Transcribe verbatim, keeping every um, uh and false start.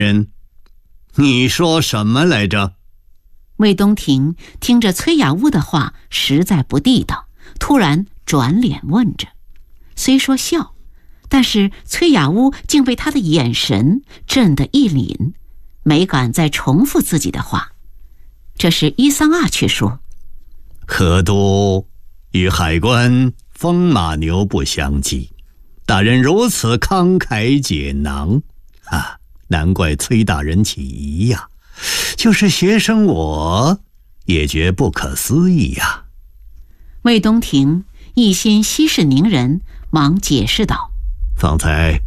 人，你说什么来着？ 魏东亭听着崔雅乌的话实在不地道，突然转脸问着，虽说笑，但是崔雅乌竟被他的眼神震得一凛，没敢再重复自己的话。这时伊桑阿却说， 河都与海关风马牛不相及，大人如此慷慨解囊啊，难怪崔大人起疑呀，就是学生我也觉不可思议呀。 魏东亭一心息事宁人，忙解释道， 方才